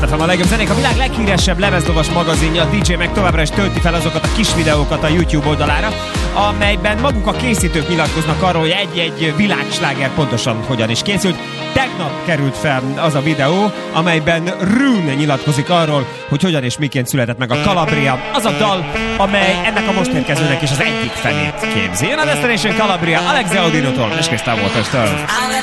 FM, a legjobb zenék, a világ leghíresebb lemezlovas magazinja, a DJ meg továbbra is tölti fel azokat a kis videókat a YouTube oldalára, amelyben maguk a készítők nyilatkoznak arról, hogy egy-egy világsláger pontosan hogyan is készült. Tegnap került fel az a videó, amelyben Rune nyilatkozik arról, hogy hogyan és miként született meg a Calabria, az a dal, amely ennek a most érkezőnek is az egyik felét képzi. Jön a Destination Calabria, Alex Audinotól és Crystal Waters-től.